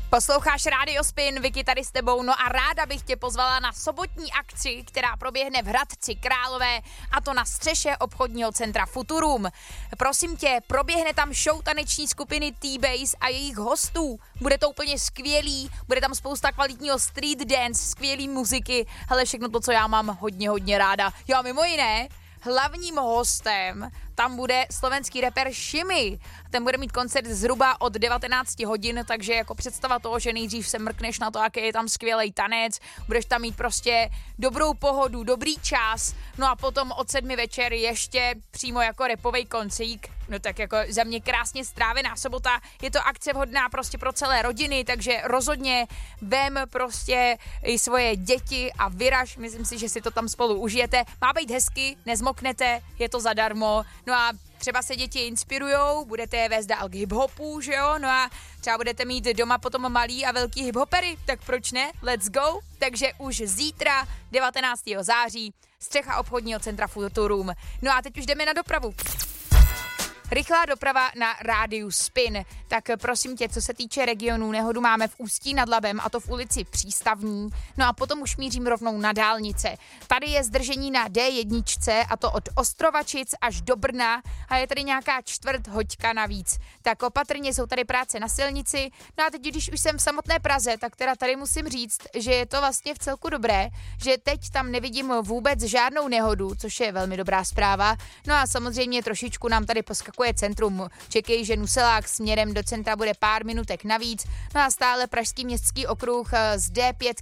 Posloucháš Rádio Spin, Vicky tady s tebou, no a ráda bych tě pozvala na sobotní akci, která proběhne v Hradci Králové, a to na střeše obchodního centra Futurum. Prosím tě, proběhne tam show taneční skupiny T-Base a jejich hostů. Bude to úplně skvělý, bude tam spousta kvalitního street dance, skvělý muziky, hele, všechno to, co já mám hodně ráda. Já mimo jiné, hlavním hostem tam bude slovenský rapper Shimmy. Ten bude mít koncert zhruba od 19 hodin, takže jako představa toho, že nejdřív se mrkneš na to, jaký je tam skvělej tanec, budeš tam mít prostě dobrou pohodu, dobrý čas, no a potom od 7 večer ještě přímo jako rapovej koncík. No tak jako za mě krásně strávená sobota, je to akce vhodná prostě pro celé rodiny, takže rozhodně vem prostě i svoje děti a vyraž, myslím si, že si to tam spolu užijete. Má být hezky, nezmoknete, je to zadarmo, no a třeba se děti inspirujou, budete je vést dál k hiphopu, že jo, no a třeba budete mít doma potom malý a velký hiphopery, tak proč ne, let's go. Takže už zítra, 19. září, střecha obchodního centra Futurum. No a teď už jdeme na dopravu. Rychlá doprava na rádiu Spin. Tak prosím tě, co se týče regionů, nehodu máme v Ústí nad Labem, a to v ulici Přístavní. No a potom už mířím rovnou na dálnice. Tady je zdržení na D1, a to od Ostrovačic až do Brna, a je tady nějaká čtvrt hoďka navíc. Tak opatrně, jsou tady práce na silnici. No a teď, když už jsem v samotné Praze, tak teda tady musím říct, že je to vlastně v celku dobré, že teď tam nevidím vůbec žádnou nehodu, což je velmi dobrá zpráva. No a samozřejmě trošičku nám tady poskakuje centrum. Čekej, že Nuselák směrem do centra bude pár minutek navíc. No a stále Pražský městský okruh z D5